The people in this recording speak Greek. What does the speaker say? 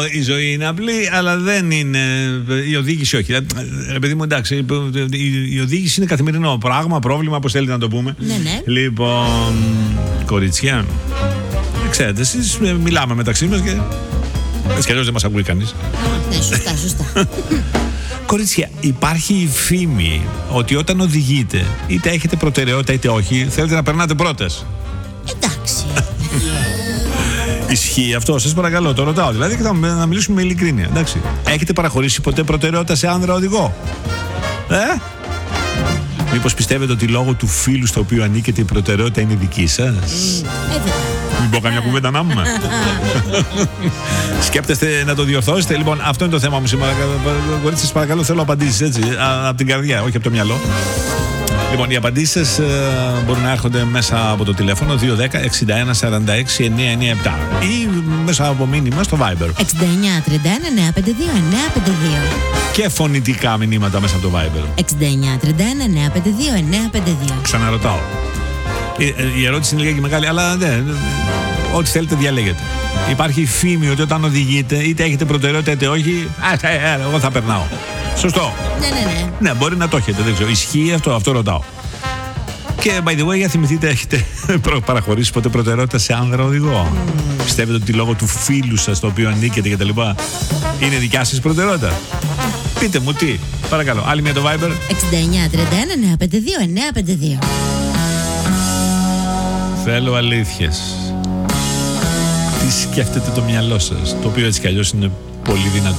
Η ζωή είναι απλή, αλλά δεν είναι. Η οδήγηση όχι. Παιδί μου, εντάξει, η οδήγηση είναι καθημερινό πράγμα, πρόβλημα, όπως θέλετε να το πούμε. Ναι. Λοιπόν, κορίτσια, ξέρετε, εσείς μιλάμε μεταξύ μας και έτσι κι αλλιώς δεν μας ακούει κανείς. Ναι, σωστά. Κορίτσια, υπάρχει η φήμη ότι όταν οδηγείτε, είτε έχετε προτεραιότητα είτε όχι, θέλετε να περνάτε πρώτες. Εντάξει. Ισχύει αυτό, σας παρακαλώ, το ρωτάω. Δηλαδή και να μιλήσουμε με ειλικρίνεια. Εντάξει. Έχετε παραχωρήσει ποτέ προτεραιότητα σε άνδρα οδηγό? Μήπως πιστεύετε ότι λόγω του φίλου στο οποίο ανήκετε η προτεραιότητα είναι δική σας? Μην πω καμιά κουβέντα να πούμε. Σκέπτεστε να το διορθώσετε? Λοιπόν, αυτό είναι το θέμα μου σήμερα. Κορίτσια, σας παρακαλώ, θέλω απαντήσεις έτσι, από την καρδιά, όχι από το μυαλό. Λοιπόν, οι απαντήσεις μπορούν να έρχονται μέσα από το τηλέφωνο 210-61-46-997 ή μέσα από μήνυμα στο Viber 69-31-952-952. και φωνητικά μηνύματα μέσα από το Viber 69-31-952-952. Ξαναρωτάω. Η ερώτηση είναι λίγα και μεγάλη, αλλά ό,τι θέλετε διαλέγετε. Υπάρχει η φήμη ότι όταν οδηγείτε, είτε έχετε προτεραιότητα είτε όχι, εγώ θα περνάω. Σωστό? Ναι. Ναι, μπορεί να το έχετε, δεν ξέρω. Ισχύει αυτό ρωτάω. Και by the way, για θυμηθείτε, έχετε παραχωρήσει ποτέ προτεραιότητα σε άνδρα οδηγό? Πιστεύετε ότι λόγω του φίλου σας, το οποίο ανήκετε και τα λοιπά, είναι δικιά σας προτεραιότητα? Πείτε μου τι, παρακαλώ. Άλλη μία το Viber 69-31-952-952. Θέλω αλήθειες. Τι σκέφτεται το μυαλό σας, το οποίο έτσι κι αλλιώς είναι πολύ δυνατό.